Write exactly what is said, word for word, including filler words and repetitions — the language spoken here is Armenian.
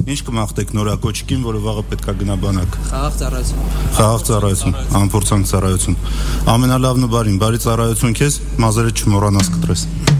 Ինչ կմաղթեք նորակոչիկին, որը վաղը պետք է գնա բանակ։ Խաղաղ ծառայություն։ Խաղաղ ծառայություն, անփորձանք ծառայություն։ Ամենալավն ու բարին, բարի ծառայություն քեզ, մազերը չմոռանաս կտրես։